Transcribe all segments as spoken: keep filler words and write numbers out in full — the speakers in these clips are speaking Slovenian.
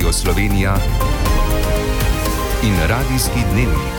Radio Slovenija in Radijski dnevnik.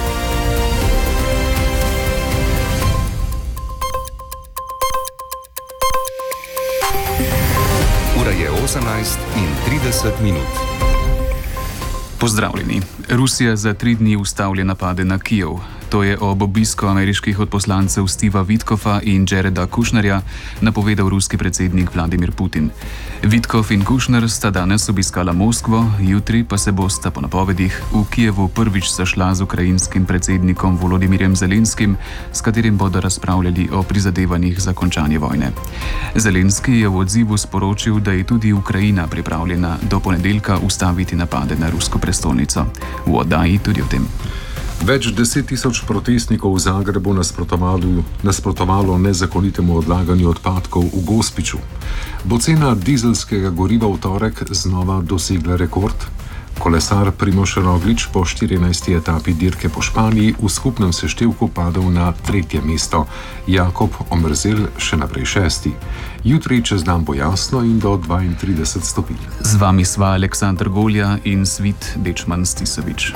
Ura je osemnajst in trideset minut. Pozdravljeni. Rusija za tri dni ustavlja napade na Kijev. To je ob obisku ameriških odposlancev Steva Witkoffa in Jareda Kushnerja napovedal ruski predsednik Vladimir Putin. Witkoff in Kushner sta danes obiskala Moskvo, jutri pa se bosta po napovedih v Kijevu prvič sešla z ukrajinskim predsednikom Volodimirjem Zelenskim, s katerim bodo razpravljali o prizadevanjih za končanje vojne. Zelenski je v odzivu sporočil, da je tudi Ukrajina pripravljena do ponedeljka ustaviti napade na rusko prestolnico. V oddaji tudi o tem. Več deset tisoč protestnikov v Zagrebu nasprotovalo, nasprotovalo nezakonitemu odlaganju odpadkov v Gospiću. Bo cena dizelskega goriva v torek znova dosegla rekord? Kolesar Primož Roglič po štirinajsti etapi dirke po Španiji v skupnem seštevku padel na tretje mesto, Jakob Omerzel še naprej šesti. Jutri čez dan bo jasno in do dvaintrideset stopinj. Z vami sva Aleksandr Golja in Svit Dečman Stisovič.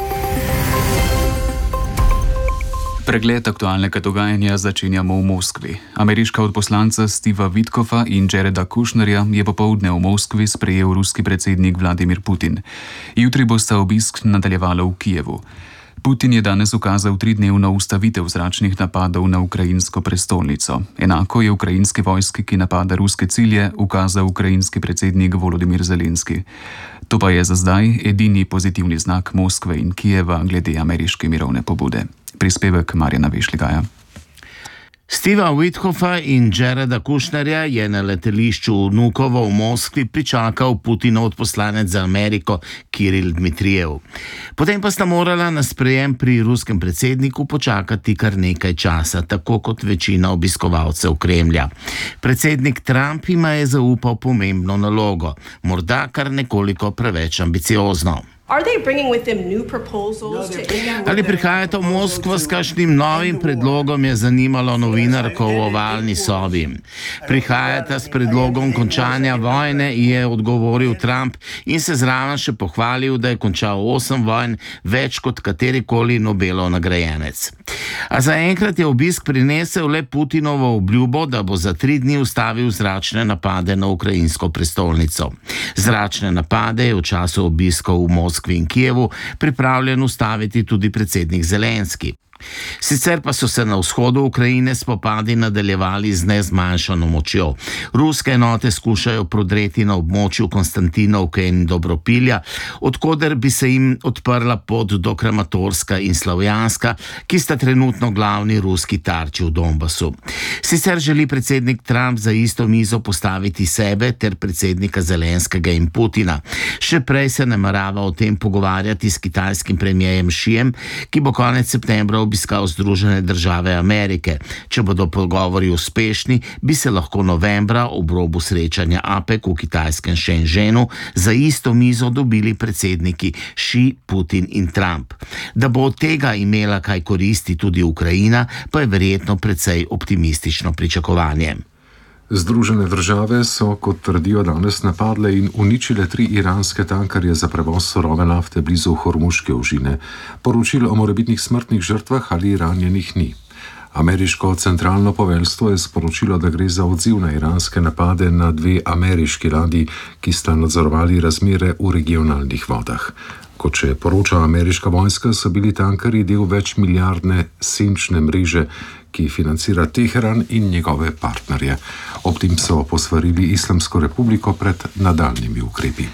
Pregled aktualnega dogajanja začenjamo v Moskvi. Ameriška odposlanca Steva Witkoffa in Jareda Kushnerja je popoldne v Moskvi sprejel ruski predsednik Vladimir Putin. Jutri bosta obisk nadaljevala v Kijevu. Putin je danes ukazal tridnevno ustavitev zračnih napadov na ukrajinsko prestolnico. Enako je ukrajinski vojski, ki napada ruske cilje, ukazal ukrajinski predsednik Volodimir Zelenski. To pa je za zdaj edini pozitivni znak Moskve in Kijeva glede ameriške mirovne pobude. Prispevek Marjana Vešligaja. Steva Witkoffa in Jareda Kushnerja je na letališču Vnukovo v Moskvi pričakal Putinov odposlanec za Ameriko Kiril Dmitrijev. Potem pa sta morala na sprejem pri ruskem predsedniku počakati kar nekaj časa, tako kot večina obiskovalcev Kremlja. Predsednik Trump ima je zaupal pomembno nalogo, morda kar nekoliko preveč ambiciozno. Ali prihajate v Moskvo s kakšnim novim predlogom, je zanimalo novinarko v ovalni sobi. Prihajate s predlogom končanja vojne, je odgovoril Trump in se zraven še pohvalil, da je končal osem vojn, več kot katerikoli Nobelov nagrajenec. A zaenkrat je obisk prinesel le Putinovo obljubo, da bo za tri dni ustavil zračne napade na ukrajinsko prestolnico. Zračne napade je v času obiskov v Moskvi in Kijevu pripravljen ustaviti tudi predsednik Zelenski. Sicer pa so se na vzhodu Ukrajine spopadi nadaljevali z nezmanjšano močjo. Ruske enote skušajo prodreti na območju Konstantinovke in Dobropilja, odkoder bi se jim odprla pot do Kramatorska in Slavjanska, ki sta trenutno glavni ruski tarči v Donbasu. Sicer želi predsednik Trump za isto mizo postaviti sebe ter predsednika Zelenskega in Putina. Še prej se namerava o tem pogovarjati s kitajskim premierjem Xijem, ki bo konec septembra obiskal Združene države Amerike. Če bodo pogovori uspešni, bi se lahko novembra ob robu srečanja APEC v kitajskem Shenzhenu za isto mizo dobili predsedniki Xi, Putin in Trump. Da bo od tega imela kaj koristi tudi Ukrajina, pa je verjetno precej optimistično pričakovanje. Združene države so, kot trdijo, danes napadle in uničile tri iranske tankerje za prevoz surove nafte blizu Hormuške ožine. Poročil o morebitnih smrtnih žrtvah ali ranjenih ni. Ameriško centralno poveljstvo je sporočilo, da gre za odziv na iranske napade na dve ameriški ladji, ki sta nadzorovali razmere v regionalnih vodah. Kot še poroča ameriška vojska, so bili tankerji del večmilijardne senčne mreže, ki financira Teheran in njegove partnerje. Ob tem so posvarili Islamsko republiko pred nadaljnimi ukrepi.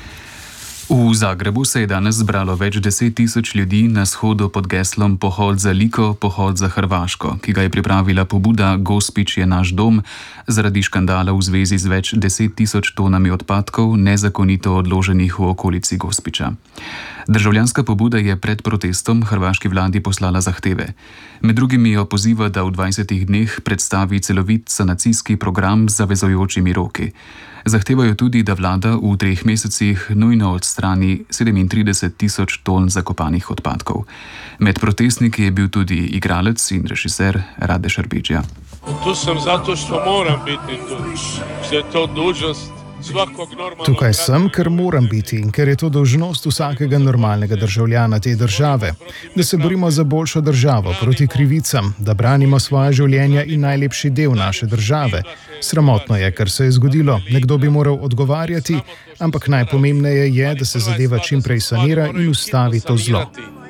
V Zagrebu se je danes zbralo več deset tisoč ljudi na shodu pod geslom Pohod za Liko, pohod za Hrvaško, ki ga je pripravila pobuda Gospić je naš dom zaradi škandala v zvezi z več deset tisoč tonami odpadkov nezakonito odloženih v okolici Gospića. Državljanska pobuda je pred protestom hrvaški vladi poslala zahteve. Med drugimi jo poziva, da v dvajsetih dneh predstavi celovit sanacijski program z zavezujočimi roki. Zahtevajo tudi, da vlada v treh mesecih nujno odstrani sedemintrideset tisoč ton zakopanih odpadkov. Med protestniki je bil tudi igralec in režiser Rade Šarbidžija. Tu sem zato što moram biti tu, što je to dužnost Tukaj sem, ker moram biti in ker je to dolžnost vsakega normalnega državljana te države, da se borimo za boljšo državo proti krivicam, da branimo svoje življenja in najlepši del naše države. Sramotno je, kar se je zgodilo, nekdo bi moral odgovarjati, ampak najpomembneje je, da se zadeva čim prej sanira in ustavi to zlo.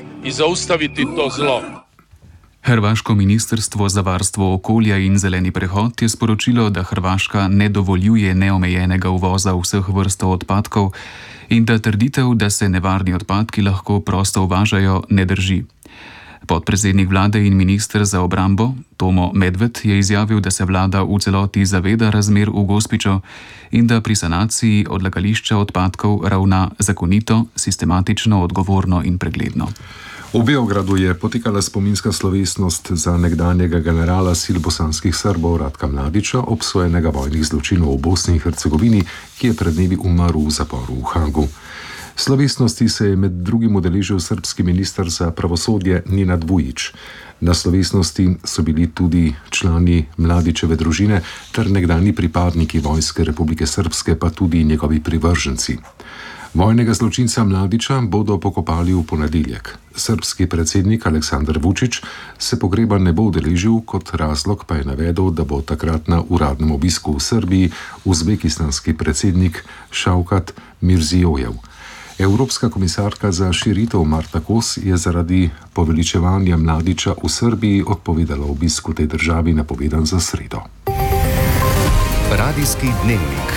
Hrvaško ministrstvo za varstvo okolja in zeleni prehod je sporočilo, da Hrvaška ne dovoljuje neomejenega uvoza vseh vrst odpadkov in da trditev, da se nevarni odpadki lahko prosto uvažajo, ne drži. Podpredsednik vlade in minister za obrambo Tomo Medved je izjavil, da se vlada v celoti zaveda razmer v Gospiću in da pri sanaciji odlagališča odpadkov ravna zakonito, sistematično, odgovorno in pregledno. V Beogradu je potekala spominska slovesnost za nekdanjega generala sil bosanskih Srbov Ratka Mladića, obsojenega vojnih zločinov v Bosni in Hercegovini, ki je pred dnevi umrl v zaporu v Hagu. Slovesnosti se je med drugim udeležil srbski minister za pravosodje Nenad Vujić. Na slovesnosti so bili tudi člani Mladićeve družine ter nekdani pripadniki Vojske Republike Srpske, pa tudi njegovi privrženci. Vojnega zločinca Mladića bodo pokopali v ponedeljek. Srbski predsednik Aleksandar Vučić se pogreba ne bo udeležil, kot razlog pa je navedel, da bo takrat na uradnem obisku v Srbiji uzbekistanski predsednik Šavkat Mirzijojev. Evropska komisarka za širitev Marta Kos je zaradi poveličevanja Mladića v Srbiji odpovedala obisk v tej državi, napovedan za sredo. Radijski dnevnik.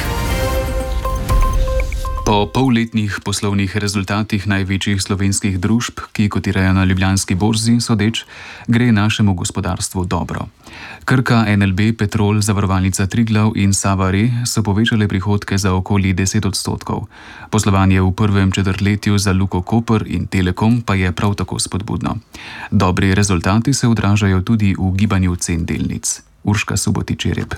Po polletnih poslovnih rezultatih največjih slovenskih družb, ki kotirajo na Ljubljanski borzi, sodeč, gre našemu gospodarstvu dobro. Krka, N L B, Petrol, Zavarovalnica Triglav in Sava Re so povečale prihodke za okoli deset odstotkov. Poslovanje v prvem četrtletju za Luko Koper in Telekom pa je prav tako spodbudno. Dobri rezultati se odražajo tudi v gibanju cen delnic. Urška Subotič-Jereb.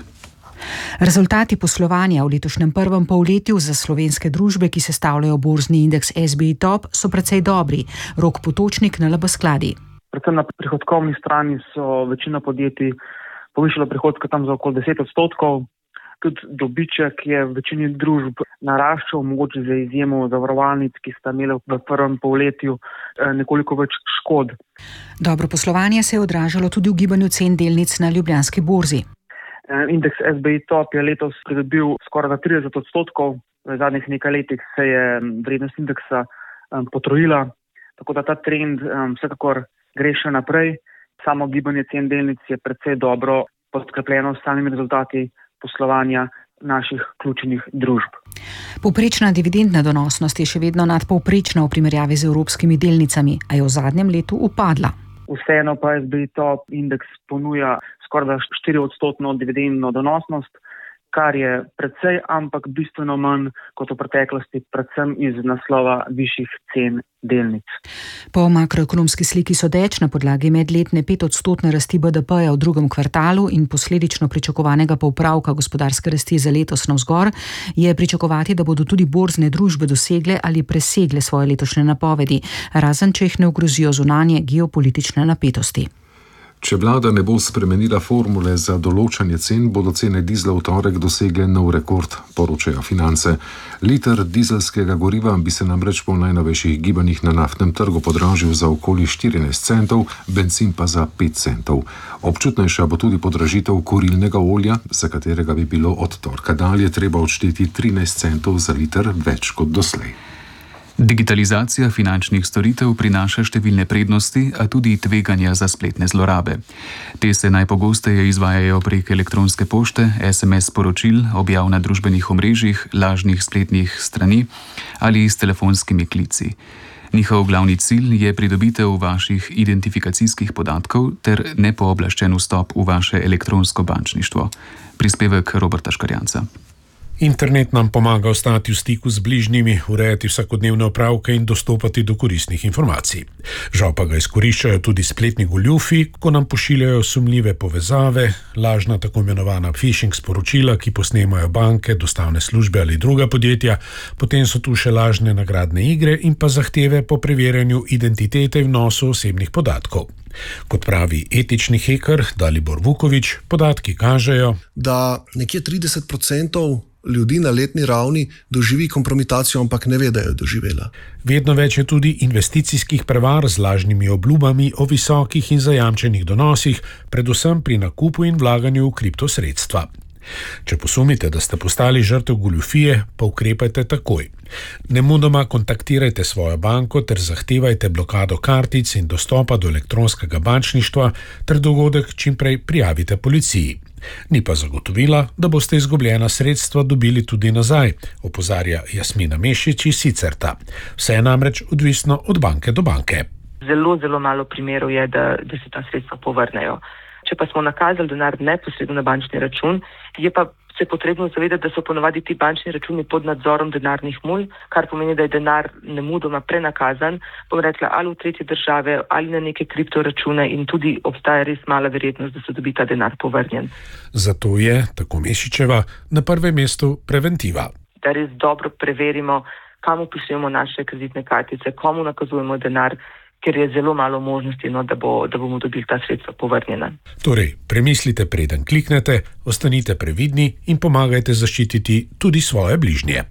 Rezultati poslovanja v letošnjem prvem polletju za slovenske družbe, ki sestavljajo borzni indeks S B I Top, so precej dobri. Rok Potočnik na L B Skladi. Predvsem na prihodkovni strani so večina podjetij povišala prihodke tam za okoli deset odstotkov. Tudi dobiček je v večini družb naraščal, mogoče za izjemo zavarovalnic, ki sta imeli v prvem polletju nekoliko več škod. Dobro poslovanje se je odražalo tudi v gibanju cen delnic na Ljubljanski borzi. Indeks S B I Top je letos pridobil skoraj za trideset odstotkov. V zadnjih nekaj letih se je vrednost indeksa um, potrojila, tako da ta trend um, vsekakor gre še naprej. Samo gibanje cen delnic je precej dobro podkrepljeno s samimi rezultati poslovanja naših ključnih družb. Povprečna dividendna donosnost je še vedno nadpovprečna v primerjavi z evropskimi delnicami, a je v zadnjem letu upadla. Vseeno pa S B I Top indeks ponuja skoraj štiri odstotno dividendno donosnost, kar je precej, ampak bistveno manj kot v preteklosti, predvsem iz naslova višjih cen delnic. Po makroekonomski sliki sodeč na podlagi medletne petodstotne rasti B D P-ja v drugem kvartalu in posledično pričakovanega popravka gospodarske rasti za letos navzgor, je pričakovati, da bodo tudi borzne družbe dosegle ali presegle svoje letošnje napovedi, razen če jih ne ogrozijo zunanje geopolitične napetosti. Če vlada ne bo spremenila formule za določanje cen, bodo cene dizla v torek dosegle nov rekord, poročajo Finance. Liter dizelskega goriva bi se namreč po najnovejših gibanjih na naftnem trgu podražil za okoli štirinajst centov, bencin pa za pet centov. Občutnejša bo tudi podražitev kurilnega olja, za katerega bi bilo od torka dalje treba odšteti trinajst centov za liter več kot doslej. Digitalizacija finančnih storitev prinaša številne prednosti, a tudi tveganja za spletne zlorabe. Te se najpogosteje izvajajo prek elektronske pošte, S M S sporočil, objav na družbenih omrežjih, lažnih spletnih strani ali s telefonskimi klici. Njihov glavni cilj je pridobitev vaših identifikacijskih podatkov ter nepooblaščen vstop v vaše elektronsko bančništvo. Prispevek Roberta Škarjanca. Internet nam pomaga ostati v stiku z bližnjimi, urejati vsakodnevne opravke in dostopati do koristnih informacij. Žal pa ga izkoriščajo tudi spletni goljufi, ko nam pošiljajo sumljive povezave, lažna tako imenovana phishing sporočila, ki posnemajo banke, dostavne službe ali druga podjetja, potem so tu še lažne nagradne igre in pa zahteve po preverjanju identitete in vnosu osebnih podatkov. Kot pravi etični heker Dalibor Vuković, podatki kažejo, da nekje trideset procentov ljudi na letni ravni doživi kompromitacijo, ampak ne ve, da jo je doživela. Vedno več je tudi investicijskih prevar z lažnimi obljubami o visokih in zajamčenih donosih, predvsem pri nakupu in vlaganju v kriptosredstva. Če posumite, da ste postali žrtev goljufije, pa ukrepajte takoj. Nemudoma kontaktirajte svojo banko ter zahtevajte blokado kartic in dostopa do elektronskega bančništva ter dogodek čimprej prijavite policiji. Ni pa zagotovila, da boste izgubljena sredstva dobili tudi nazaj, opozarja Jasmina Mešič iz Sicerta. Vse je namreč odvisno od banke do banke. Zelo, zelo malo primerov je, da, da se ta sredstva povrnejo. Če pa smo nakazali denar neposredno na bančni račun, je pa se potrebno zavedati, da so ponovadi ti bančni računi pod nadzorom denarnih mulj, kar pomeni, da je denar nemudoma prenakazan, bom rekla, ali v tretje države, ali na neke kriptoračune in tudi obstaja res mala verjetnost, da se dobi ta denar povrnjen. Zato je, tako Mešičeva, na prvem mestu preventiva. Da res dobro preverimo, kam upisujemo naše kreditne kartice, komu nakazujemo denar, ker je zelo malo možnosti, no, da, bo, da bomo dobili ta sredstva povrnjena. Torej, premislite, preden kliknete, ostanite previdni in pomagajte zaščititi tudi svoje bližnje.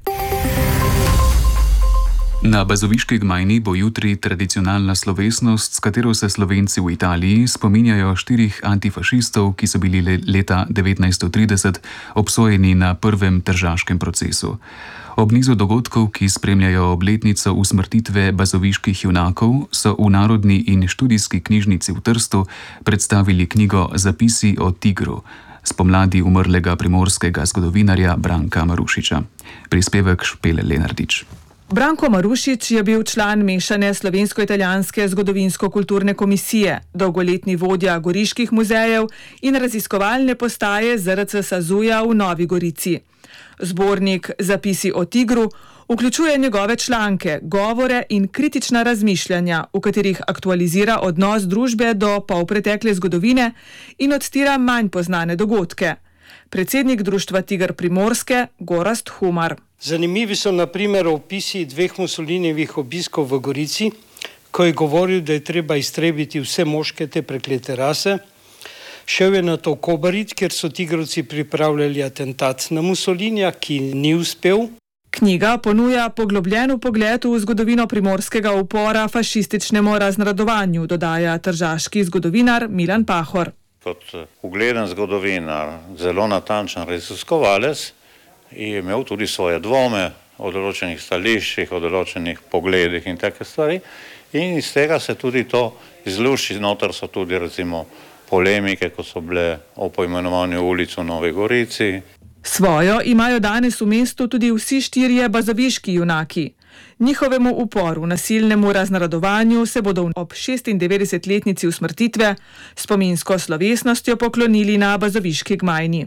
Na Bazoviški gmajni bo jutri tradicionalna slovesnost, s katero se Slovenci v Italiji spominjajo štirih antifašistov, ki so bili leta devetnajststo trideset obsojeni na prvem tržaškem procesu. Ob nizu dogodkov, ki spremljajo obletnico usmrtitve bazoviških junakov, so v Narodni in študijski knjižnici v Trstu predstavili knjigo Zapisi o tigru, spomladi umrlega primorskega zgodovinarja Branka Marušiča. Prispevek Špele Lenardič. Branko Marušič je bil član mešane slovensko-italijanske zgodovinsko-kulturne komisije, dolgoletni vodja goriških muzejev in raziskovalne postaje Z R C Sazuja v Novi Gorici. Zbornik Zapisi o tigru vključuje njegove članke, govore in kritična razmišljanja, v katerih aktualizira odnos družbe do polpretekle zgodovine in odstira manj poznane dogodke. Predsednik društva Tiger Primorske Gorazd Humar. Zanimivi so na primer opisi dveh Mussolinijevih obiskov v Gorici, ko je govoril, da je treba iztrebiti vse moške te preklete rase. Šel je na to Kobarid, kjer so tigrovci pripravljali atentat na Mussolinija, ki ni uspel. Knjiga ponuja poglobljen pogled v zgodovino primorskega upora fašističnemu raznradovanju, dodaja tržaški zgodovinar Milan Pahor. Kot ugleden zgodovinar, zelo natančen raziskovalec, je imel tudi svoje dvome o določenih stališčih, o določenih pogledih in take stvari. In iz tega se tudi to izluši. Notar so tudi recimo polemike, ko so bile o poimenovanju ulic v Novi Gorici. Svojo imajo danes v mestu tudi vsi štirje bazoviški junaki. Njihovemu uporu, nasilnemu raznaradovanju se bodo ob šestindevetdesetletnici usmrtitve spominsko slovesnostjo poklonili na Bazoviški gmajni.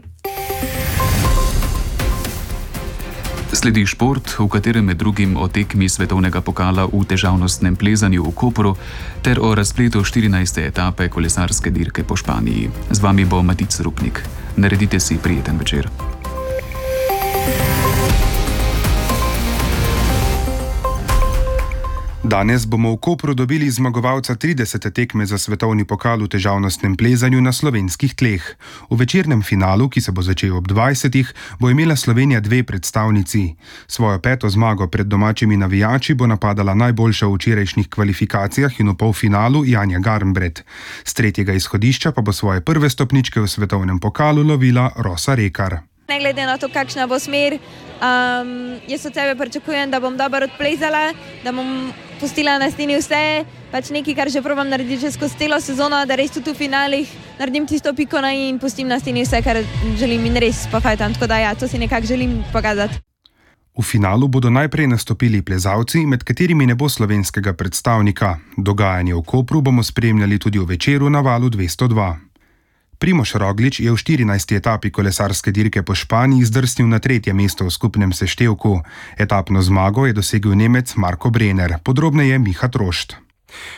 Sledi šport, v katerem med drugim o tekmi svetovnega pokala v težavnostnem plezanju v Kopru ter o razpletu štirinajste etape kolesarske dirke po Španiji. Z vami bo Matic Rupnik. Naredite si prijeten večer. Danes bomo v Kopru dobili zmagovalca tridesete tekme za svetovni pokal v težavnostnem plezanju na slovenskih tleh. V večernem finalu, ki se bo začel ob dvajsetih, bo imela Slovenija dve predstavnici. Svojo peto zmago pred domačimi navijači bo napadala najboljša v včerajšnjih kvalifikacijah in v polfinalu Janja Garnbret. Z tretjega izhodišča pa bo svoje prve stopničke v svetovnem pokalu lovila Rosa Rekar. Ne glede na to, kakšna bo smer, um, jaz od sebe pričakujem, da bom dobro odplezala, da bom pustila na steni vse, pač nekaj, kar že probam narediti že skozi celo sezono, da res tudi v finalih naredim tisto piko na i in pustim na steni vse, kar želim in res pofajtam, tako da ja, to si nekako želim pokazati. V finalu bodo najprej nastopili plezalci, med katerimi ne bo slovenskega predstavnika. Dogajanje v Kopru bomo spremljali tudi v večeru na valu dvesto dva. Primož Roglič je v štirinajsti etapi kolesarske dirke po Španiji zdrsnil na tretje mesto v skupnem seštevku. Etapno zmago je dosegel Nemec Marko Brenner. Podrobneje Miha Trošt.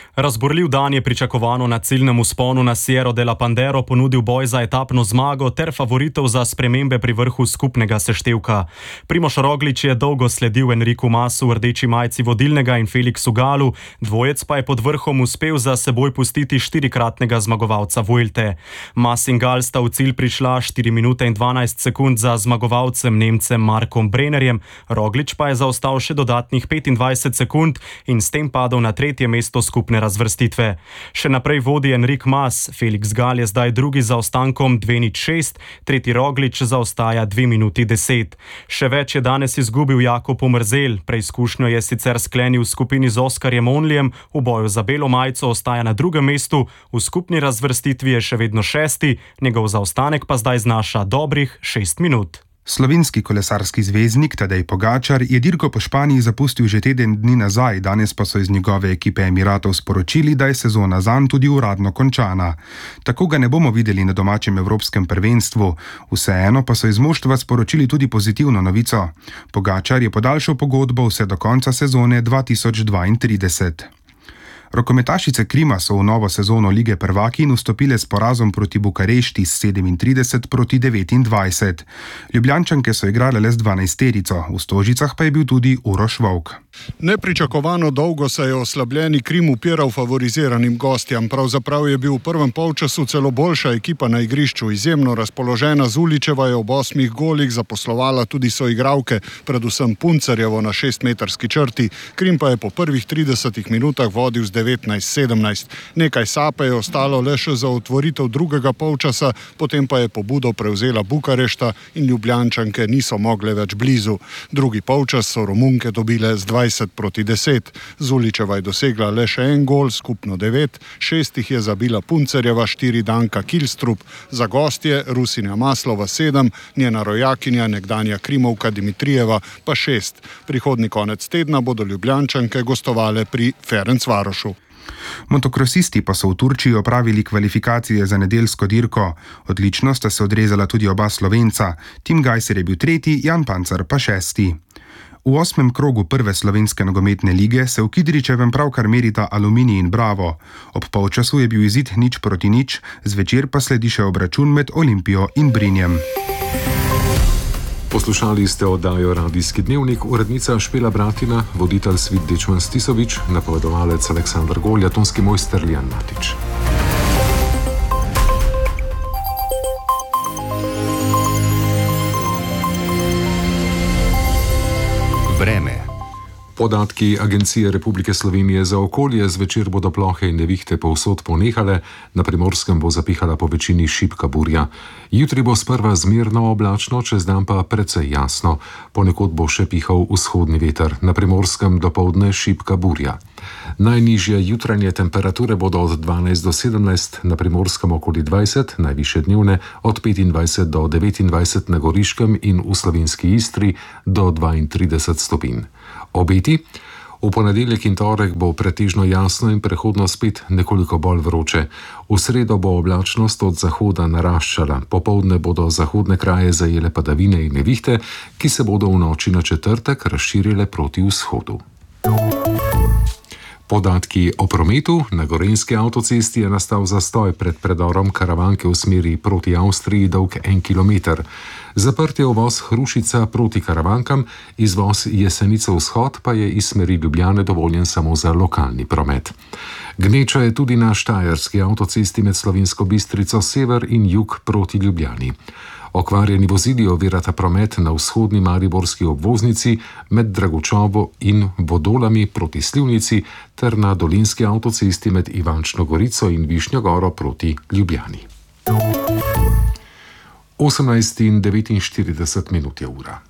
Razborljiv dan je pričakovano na ciljnem vzponu na Sierra de la Pandero ponudil boj za etapno zmago ter favoritev za spremembe pri vrhu skupnega seštevka. Primož Roglič je dolgo sledil Enriku Masu v rdeči majici vodilnega in Felixu Galu, dvojec pa je pod vrhom uspel za seboj pustiti štirikratnega zmagovalca Vuelte. Mas in Gal sta v cilj prišla štiri minute in dvanajst sekund za zmagovalcem Nemcem Markom Brennerjem, Roglič pa je zaostal še dodatnih petindvajset sekund in s tem padel na tretje mesto skupne razvrstitve. Še naprej vodi Enrik Mas, Felix Gal je zdaj drugi za ostankom dve nič šest, tretji Roglič zaostaja dve minuti deset. Še več je danes izgubil Jakob Omerzel, preizkušnjo je sicer sklenil v skupini z Oskarjem Onlijem, v boju za belo majico ostaja na drugem mestu, v skupni razvrstitvi je še vedno šesti, njegov zaostanek pa zdaj znaša dobrih šest minut. Slovenski kolesarski zvezdnik Tadej Pogačar je dirko po Španiji zapustil že teden dni nazaj, danes pa so iz njegove ekipe Emiratov sporočili, da je sezona zanj tudi uradno končana. Tako ga ne bomo videli na domačem evropskem prvenstvu, vseeno pa so iz moštva sporočili tudi pozitivno novico. Pogačar je podaljšal pogodbo vse do konca sezone dva tisoč dvaintrideset. Rokometašice Krima so v novo sezono Lige prvakinj vstopile s porazom proti Bukarešti s sedemintrideset proti devetindvajset. Ljubljančanke so igrale le z dvanajsterico, v Stožicah pa je bil tudi Uroš Vovk. Nepričakovano dolgo se je oslabljeni Krim upiral favoriziranim gostjam. Pravzaprav je bil v prvem polčasu celo boljša ekipa na igrišču. Izjemno razpoložena Zuličeva je ob osmih golih zaposlovala tudi soigralke, predvsem Puncarjevo na šestmetrski črti. Krim pa je po prvih tridesetih minutah vodil z devetnajst sedemnajst. Nekaj sape je ostalo le še za otvoritev drugega polčasa, potem pa je pobudo prevzela Bukarešta in Ljubljančanke niso mogle več blizu. Drugi polčas so Romunke dobile z dvajset proti deset. Zuličeva je dosegla le še en gol, skupno devet, šestih je zabila Puncerjeva, štiri Danka Kilstrup. Za gostje Rusinja Maslova sedem, njena rojakinja, nekdanja Krimovka Dimitrijeva pa šest. Prihodnji konec tedna bodo Ljubljančanke gostovale pri Ferencvarošu. Motokrosisti pa so v Turčiji opravili kvalifikacije za nedeljsko dirko. Odlično sta se odrezala tudi oba Slovenca. Tim Gajser je bil tretji, Jan Pancar pa šesti. V osmem krogu prve slovenske nogometne lige se v Kidričevem pravkar merita Aluminij in Bravo. Ob polčasu je bil izid nič proti nič, zvečer pa sledi še obračun med Olimpijo in Brinjem. Poslušali ste oddajo Radijski dnevnik, urednica Špela Bratina, voditelj Svit Dečman Stisovič, napovedovalec Aleksandar Golja, tonski mojster Lijan Matič. Vreme. Podatki Agencije Republike Slovenije za okolje: zvečer bodo plohe in nevihte povsod ponehale, na Primorskem bo zapihala po večini šibka burja. Jutri bo sprva zmerno oblačno, čez dan pa precej jasno. Ponekod bo še pihal vzhodni veter, na Primorskem dopoldne šibka burja. Najnižje jutranje temperature bodo od dvanajst do sedemnajst, na Primorskem okoli dvajset, najvišje dnevne od petindvajset do devetindvajset na Goriškem in v slovenski Istri do dvaintrideset stopinj. Obeti: v ponedeljek in torek bo pretežno jasno in prehodno spet nekoliko bolj vroče. V sredo bo oblačnost od zahoda naraščala, popoldne bodo zahodne kraje zajele padavine in nevihte, ki se bodo v noči na četrtek razširile proti vzhodu. Podatki o prometu: na Gorenjski avtocesti je nastal zastoj pred predorom Karavanke v smeri proti Avstriji dolg en kilometer. Zaprt je uvoz Hrušica proti Karavankam, izvoz Jesenice vzhod pa je iz smeri Ljubljane dovoljen samo za lokalni promet. Gneča je tudi na Štajerski avtocesti med Slovensko Bistrico sever in jug proti Ljubljani. Okvarjeni vozili ovirata promet na vzhodni mariborski obvoznici med Dragočovo in Vodolami proti Slivnici ter na Dolenjski avtocesti med Ivančno Gorico in Višnjo Goro proti Ljubljani. osemnajst in devetinštirideset minut je ura.